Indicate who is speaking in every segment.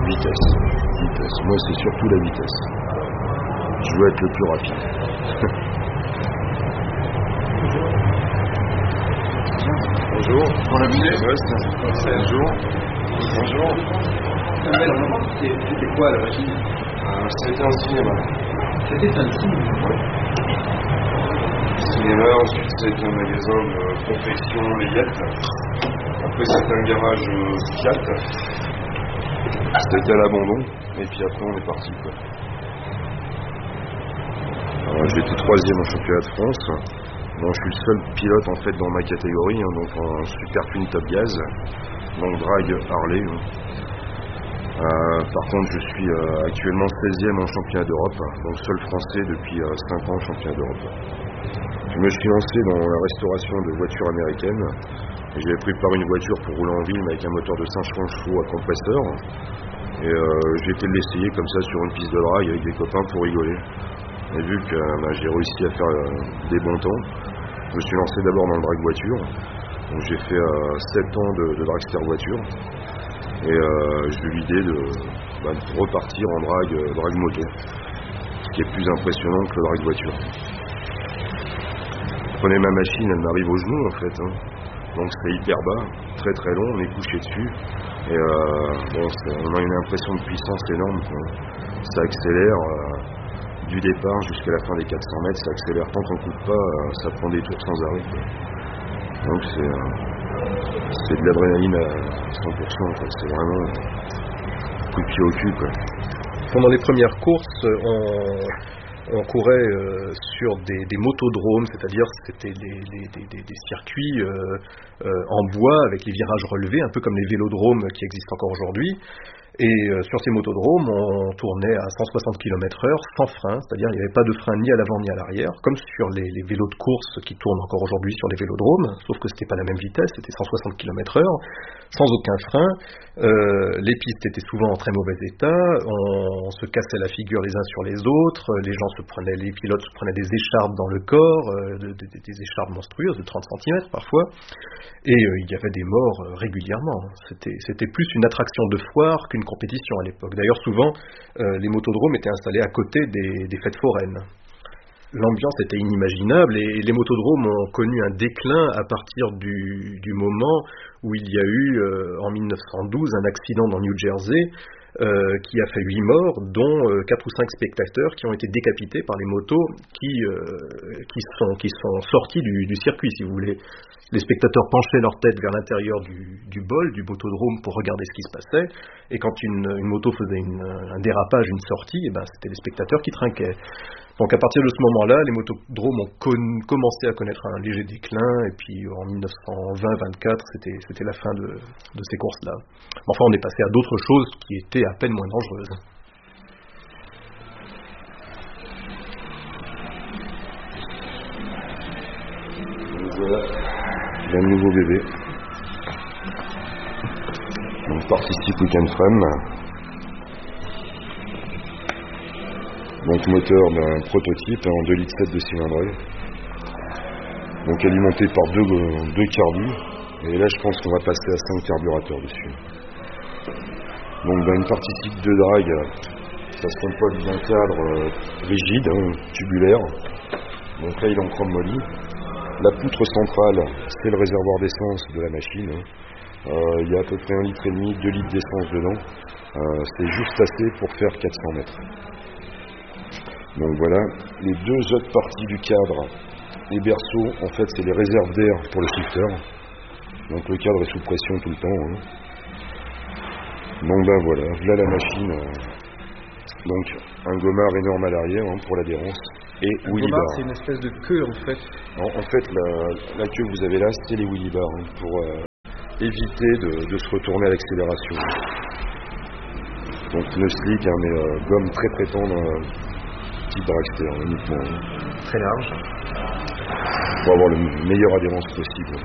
Speaker 1: Vitesse. Moi, c'est surtout la vitesse. Je veux être le plus rapide. Bonjour.
Speaker 2: On l'a mis.
Speaker 1: C'est un jour. Bonjour.
Speaker 2: C'était quoi la machine?
Speaker 1: C'était un cinéma.
Speaker 2: C'était un cinéma.
Speaker 1: Cinéma, ensuite c'était un magasin de confection Layette. Après c'était un garage Fiat. C'était à l'abandon. Et puis après on est parti quoi. J'étais 3e au championnat de France. Bon, je suis le seul pilote en fait dans ma catégorie, donc en Super Twin Top Gaz, donc drag Harley. Par contre, je suis actuellement 16e en championnat d'Europe, donc seul français depuis 5 ans en championnat d'Europe. Je me suis lancé dans la restauration de voitures américaines. J'avais préparé une voiture pour rouler en ville, mais avec un moteur de 500 chevaux à compresseur. Et j'ai été l'essayer comme ça sur une piste de drague avec des copains pour rigoler. Et vu que j'ai réussi à faire des bons temps, je me suis lancé d'abord dans le drag voiture. Donc j'ai fait 7 ans de dragster voiture. Et j'ai eu l'idée de repartir en drag moto, ce qui est plus impressionnant que le drag voiture. Je prenais ma machine, elle m'arrive au genou en fait. Donc c'est hyper bas, très très long, on est couché dessus. Et on a une impression de puissance énorme. Ça accélère du départ jusqu'à la fin des 400 mètres, ça accélère tant qu'on ne coupe pas, ça prend des tours sans arrêt. Donc c'est de l'adrénaline à 100%, quoi. C'est vraiment un coup de pied au cul, quoi.
Speaker 3: Pendant les premières courses, on courait sur des motodromes, c'est-à-dire c'était des circuits en bois avec les virages relevés, un peu comme les vélodromes qui existent encore aujourd'hui. Et sur ces motodromes, on tournait à 160 km/h sans frein, c'est-à-dire il n'y avait pas de frein ni à l'avant ni à l'arrière, comme sur les vélos de course qui tournent encore aujourd'hui sur les vélodromes, sauf que c'était pas la même vitesse, c'était 160 km/h, sans aucun frein. Les pistes étaient souvent en très mauvais état, on se cassait la figure les uns sur les autres, les pilotes se prenaient des écharpes dans le corps, des écharpes monstrueuses de 30 cm parfois, et il y avait des morts régulièrement. C'était plus une attraction de foire qu'une compétition à l'époque. D'ailleurs, souvent, les motodromes étaient installés à côté des fêtes foraines. L'ambiance était inimaginable et les motodromes ont connu un déclin à partir du moment où il y a eu, en 1912, un accident dans New Jersey qui a fait 8 morts, dont 4 ou 5 spectateurs qui ont été décapités par les motos qui sont sortis du circuit, si vous voulez. Les spectateurs penchaient leur tête vers l'intérieur du motodrome pour regarder ce qui se passait, et quand une moto faisait un dérapage, une sortie, c'était les spectateurs qui trinquaient. Donc à partir de ce moment-là, les motodromes ont commencé à connaître un léger déclin, et puis en 1920-24, c'était la fin de ces courses-là. Enfin, on est passé à d'autres choses qui étaient à peine moins dangereuses.
Speaker 1: Voilà, il y a un nouveau bébé. Donc participe Weekend Frame. Donc moteur d'un prototype en 2,7 litres de cylindrée. Donc alimenté par deux carbus. Et là je pense qu'on va passer à 5 carburateurs dessus. Donc une participe de drague, ça se compose d'un cadre rigide, tubulaire. Donc là il est en chrome molly. La poutre centrale, c'est le réservoir d'essence de la machine. Il y a à peu près 1,5 litre, 2 litres d'essence dedans. C'est juste assez pour faire 400 mètres. Donc voilà, les deux autres parties du cadre, les berceaux, en fait c'est les réserves d'air pour le shifter. Donc le cadre est sous pression tout le temps. Donc voilà la machine. Donc un gommard énorme à l'arrière pour l'adhérence. Et wheelie bar.
Speaker 3: C'est une espèce de queue en fait.
Speaker 1: En fait, la queue que vous avez là, c'est les wheelie bars pour éviter de se retourner à l'accélération. Donc pneu slick, mais gomme très très tendre, type dragster uniquement.
Speaker 3: Très large.
Speaker 1: Pour avoir la meilleure adhérence possible.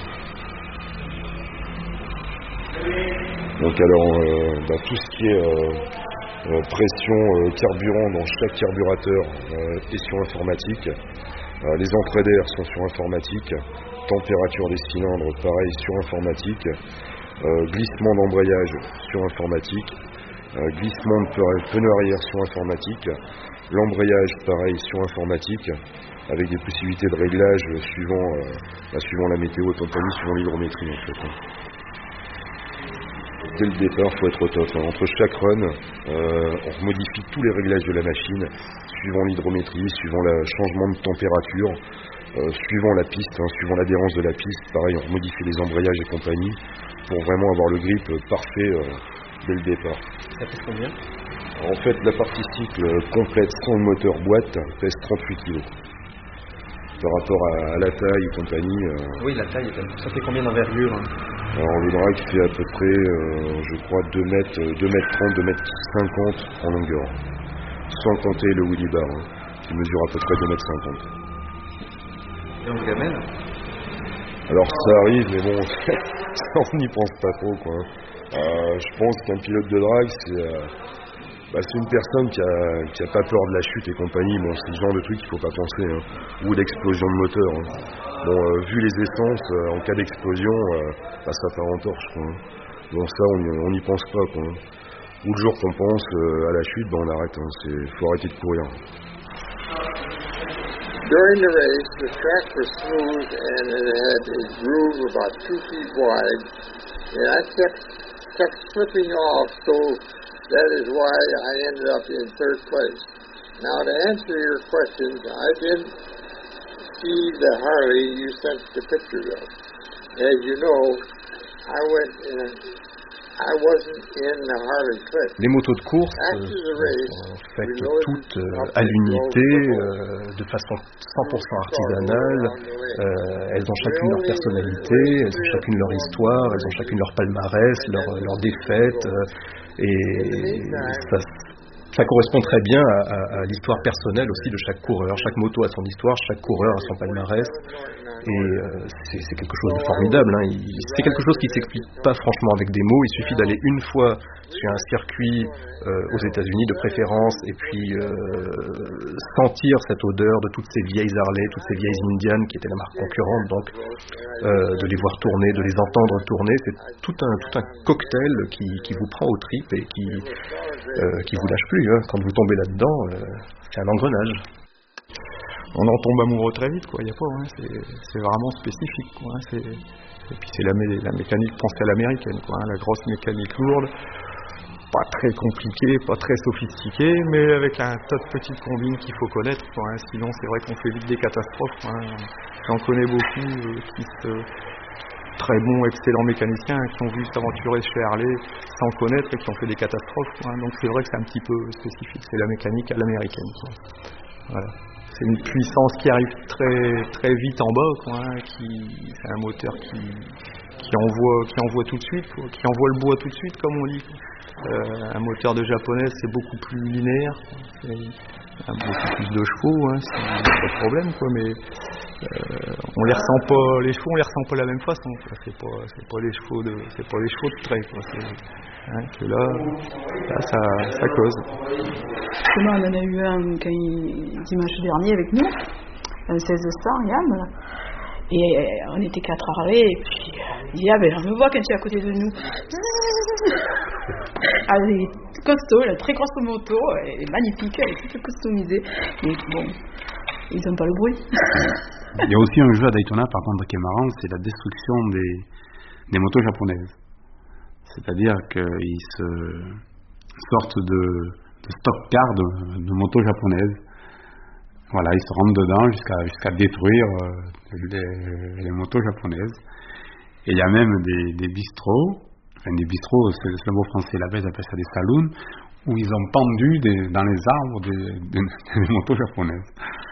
Speaker 1: Donc alors, tout ce qui est pression carburant dans chaque carburateur est sur informatique. Les entrées d'air sont sur informatique. Température des cylindres, pareil, sur informatique. Glissement d'embrayage sur informatique. glissement de pneu arrière sur informatique, l'embrayage pareil sur informatique, avec des possibilités de réglage suivant la météo et compagnie, suivant l'hydrométrie en fait. Dès le départ, il faut être au top. Entre chaque run, on modifie tous les réglages de la machine, suivant l'hydrométrie, suivant le changement de température, suivant la piste, suivant l'adhérence de la piste. Pareil, on modifie les embrayages et compagnie pour vraiment avoir le grip parfait dès le départ.
Speaker 3: Ça pèse combien ?
Speaker 1: En fait, la partie cycle complète sans le moteur boîte pèse 38 kg. Par rapport à la taille et compagnie.
Speaker 3: Oui, la taille, ça fait combien d'envergure
Speaker 1: Alors le drag fait à peu près, je crois, 2 mètres 30, 2 mètres 50 en longueur. Sans compter le wheelie bar, qui mesure à peu près 2 mètres 50.
Speaker 3: Et on se gamelle ?
Speaker 1: Alors ça arrive, mais bon, on n'y pense pas trop, quoi. Je pense qu'un pilote de drag, c'est une personne qui a pas peur de la chute et compagnie. Bon, c'est le genre de truc qu'il faut pas penser, ou d'explosion de moteur. Bon, vu les essences, en cas d'explosion, ça part en torche, quoi. Bon, ça, on n'y pense pas, quoi. Ou le jour qu'on pense à la chute, on arrête. Faut arrêter de courir.
Speaker 4: During the race, the track was smooth and it had a groove about 2 feet wide, and I kept slipping off, so that is why I ended up in third place. Now, to answer your questions, I didn't see the Harley you sent the pictures of. As you know, I wasn't in the Harley clip.
Speaker 3: Les motos de course sont faites toutes à l'unité, de façon 100% artisanale. Elles ont chacune leur personnalité, elles ont chacune leur histoire, elles ont chacune leur palmarès, leurs défaites. Et ça correspond très bien à l'histoire personnelle aussi de chaque coureur. Chaque moto a son histoire, chaque coureur a son palmarès. Et c'est quelque chose de formidable. C'est quelque chose qui ne s'explique pas franchement avec des mots. Il suffit d'aller une fois sur un circuit aux États-Unis de préférence et puis sentir cette odeur de toutes ces vieilles Harley, toutes ces vieilles Indian qui étaient la marque concurrente. Donc de les voir tourner, de les entendre tourner, c'est tout un cocktail qui vous prend aux tripes et qui vous lâche plus. Quand vous tombez là-dedans, c'est un engrenage.
Speaker 5: On en tombe amoureux très vite, quoi. Y a pas, c'est vraiment spécifique, quoi. Et puis c'est la mécanique pensée à l'américaine, quoi. La grosse mécanique lourde, pas très compliquée, pas très sophistiquée, mais avec un tas de petites combines qu'il faut connaître, quoi. Sinon, c'est vrai qu'on fait vite des catastrophes, quoi. J'en connais beaucoup très bons, excellents mécaniciens qui ont vu s'aventurer chez Harley sans connaître et qui ont fait des catastrophes, quoi. Donc c'est vrai que c'est un petit peu spécifique, c'est la mécanique à l'américaine, quoi. Voilà. C'est une puissance qui arrive très très vite en bas, quoi, c'est un moteur qui envoie tout de suite, quoi, qui envoie le bois tout de suite, comme on dit. Un moteur de japonaise, c'est beaucoup plus linéaire, beaucoup plus de chevaux, c'est pas de problème, quoi, mais on les ressent pas, les chevaux, on les ressent pas de la même façon, quoi. C'est pas les chevaux de trait, quoi. Que là ça cause.
Speaker 6: On en a eu un dimanche dernier avec nous, un 16 Star, Yann, et on était 4 Harley, et puis il dit on me voit quand tu es à côté de nous. Elle est costaud, elle a une très grosse moto, elle est magnifique, elle est toute customisée, et bon, ils n'ont pas le bruit.
Speaker 7: Il y a aussi un jeu à Daytona par contre qui est marrant, c'est la destruction des motos japonaises. C'est-à-dire qu'ils se sortent de stock car de motos japonaises. Voilà, ils se rentrent dedans jusqu'à détruire les motos japonaises. Et il y a même des bistrots, des bistrots, c'est le mot français, là-bas ils appellent ça des saloons, où ils ont pendu dans les arbres des motos japonaises.